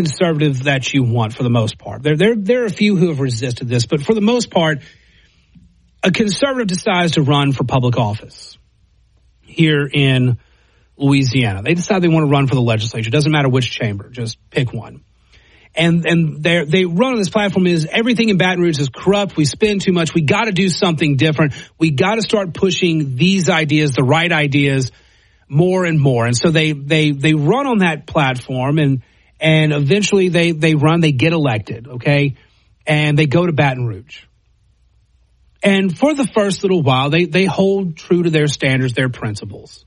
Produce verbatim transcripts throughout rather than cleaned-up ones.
conservative that you want for the most part. There, there, there are a few who have resisted this, but for the most part, a conservative decides to run for public office here in Louisiana. They decide they want to run for the legislature. Doesn't matter which chamber, just pick one. And and they they run on this platform is everything in Baton Rouge is corrupt. We spend too much. We got to do something different. We got to start pushing these ideas, the right ideas, more and more. And so they they they run on that platform, and and eventually they they run. They get elected, okay, and they go to Baton Rouge. And for the first little while, they they hold true to their standards, their principles.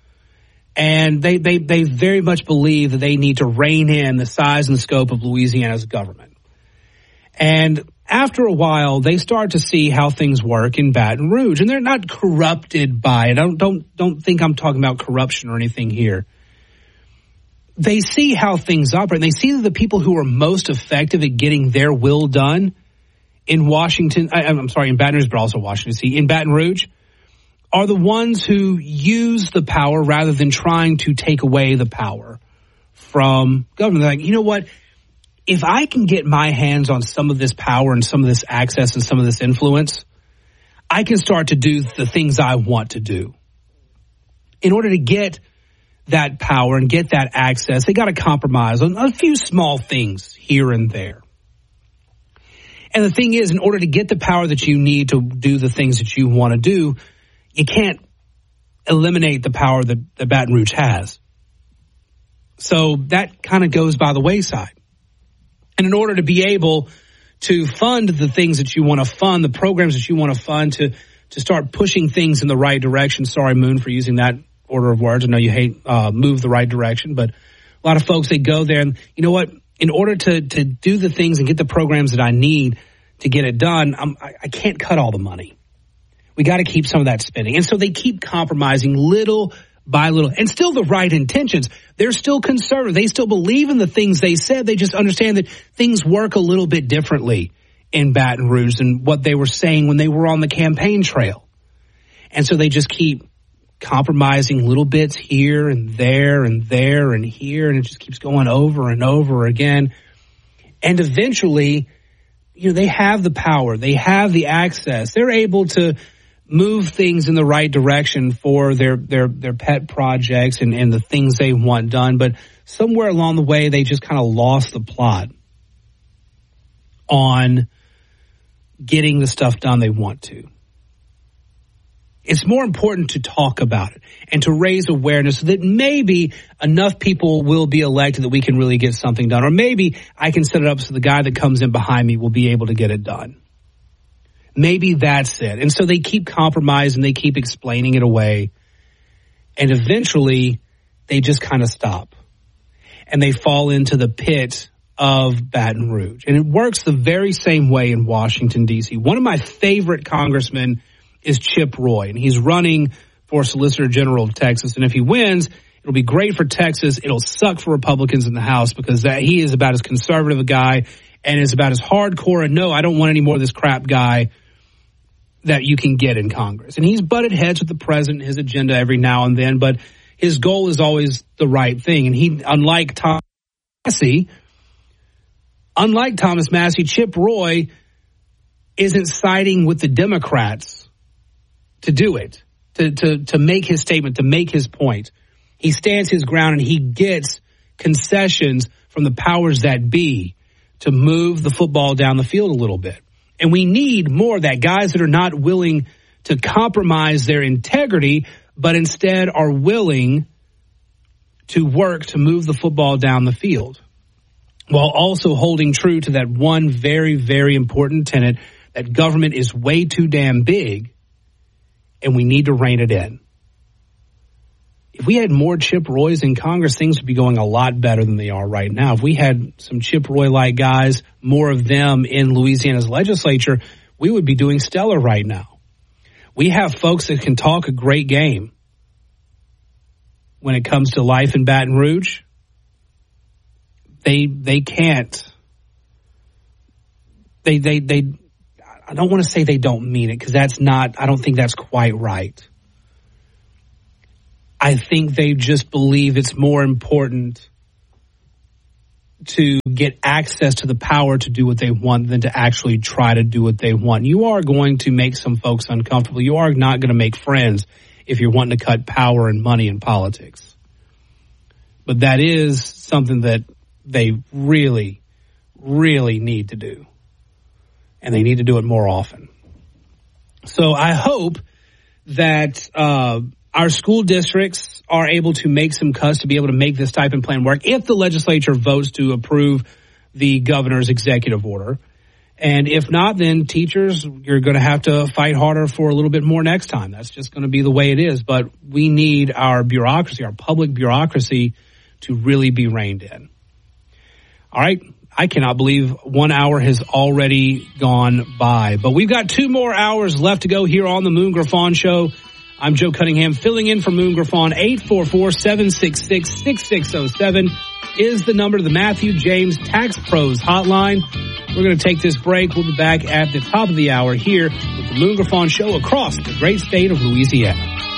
And they, they, they very much believe that they need to rein in the size and scope of Louisiana's government. And after a while, they start to see how things work in Baton Rouge. And they're not corrupted by it. Don't, don't, don't think I'm talking about corruption or anything here. They see how things operate. And they see that the people who are most effective at getting their will done in Washington, I, I'm sorry, in Baton Rouge, but also Washington, D C, in Baton Rouge, are the ones who use the power rather than trying to take away the power from government. They're like, you know what? If I can get my hands on some of this power and some of this access and some of this influence, I can start to do the things I want to do. In order to get that power and get that access, they got to compromise on a few small things here and there. And the thing is, in order to get the power that you need to do the things that you want to do, you can't eliminate the power that, that Baton Rouge has. So that kind of goes by the wayside. And in order to be able to fund the things that you want to fund, the programs that you want to fund, to, to start pushing things in the right direction. Sorry, Moon, for using that order of words. I know you hate uh, move the right direction, but a lot of folks, they go there and, you know what, in order to, to do the things and get the programs that I need to get it done, I'm, I, I can't cut all the money. We got to keep some of that spending. And so they keep compromising little by little. And still the right intentions. They're still conservative. They still believe in the things they said. They just understand that things work a little bit differently in Baton Rouge than what they were saying when they were on the campaign trail. And so they just keep compromising little bits here and there and there and here. And it just keeps going over and over again. And eventually, you know, they have the power. They have the access. They're able to move things in the right direction for their their their pet projects and, and the things they want done. But somewhere along the way, they just kind of lost the plot on getting the stuff done they want to. It's more important to talk about it and to raise awareness so that maybe enough people will be elected that we can really get something done. Or maybe I can set it up so the guy that comes in behind me will be able to get it done. Maybe that's it. And so they keep compromising, they keep explaining it away. And eventually they just kind of stop. And they fall into the pit of Baton Rouge. And it works the very same way in Washington, D C. One of my favorite congressmen is Chip Roy, and he's running for Solicitor General of Texas. And if he wins, it'll be great for Texas. It'll suck for Republicans in the House because that he is about as conservative a guy and is about as hardcore. And no, I don't want any more of this crap guy that you can get in Congress. And he's butted heads with the president, his agenda every now and then, but his goal is always the right thing. And he, unlike Tom Massey, unlike Thomas Massey, Chip Roy isn't siding with the Democrats to do it, to, to, to make his statement, to make his point. He stands his ground and he gets concessions from the powers that be to move the football down the field a little bit. And we need more of that, guys that are not willing to compromise their integrity, but instead are willing to work to move the football down the field, while also holding true to that one very, very important tenet that government is way too damn big and we need to rein it in. If we had more Chip Roys in Congress, things would be going a lot better than they are right now. If we had some Chip Roy-like guys, more of them in Louisiana's legislature, we would be doing stellar right now. We have folks that can talk a great game when it comes to life in Baton Rouge. They they can't. They they they. I don't want to say they don't mean it because that's not. I don't think that's quite right. I think they just believe it's more important to get access to the power to do what they want than to actually try to do what they want. You are going to make some folks uncomfortable. You are not going to make friends if you're wanting to cut power and money in politics. But that is something that they really, really need to do. And they need to do it more often. So I hope that uh, our school districts are able to make some cuts to be able to make this type of plan work if the legislature votes to approve the governor's executive order. And if not, then teachers, you're going to have to fight harder for a little bit more next time. That's just going to be the way it is. But we need our bureaucracy, our public bureaucracy, to really be reined in. All right. I cannot believe one hour has already gone by. But we've got two more hours left to go here on the Moon Griffon Show. I'm Joe Cunningham filling in for Moon Griffon. eight four four, seven six six, six six zero seven is the number to the Matthew James Tax Pros hotline. We're going to take this break. We'll be back at the top of the hour here with the Moon Griffon Show across the great state of Louisiana.